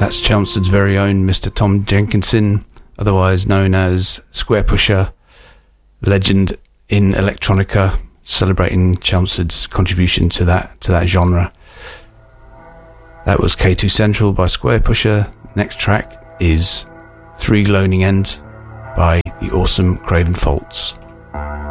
That's Chelmsford's very own Mr. Tom Jenkinson, otherwise known as Squarepusher, legend in electronica, celebrating Chelmsford's contribution to that genre. That was K2 Central by Squarepusher. Next track is Three Gloaning Ends by the awesome Craven Faults.